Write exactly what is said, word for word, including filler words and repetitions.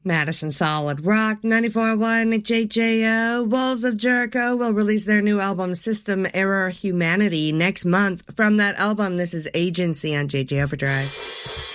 Madison Solid Rock, ninety-four point one J J O. Walls of Jericho will release their new album, System Error Humanity, next month. From that album, this is Agency on J J Overdrive.